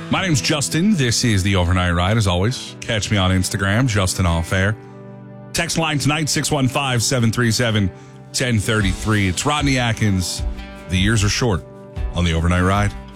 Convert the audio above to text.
My name's Justin. This is the Overnight Ride. As always, catch me on Instagram, Justin Off Air. Text line tonight, 615-737-1033. It's Rodney Atkins. The years are short on the Overnight Ride.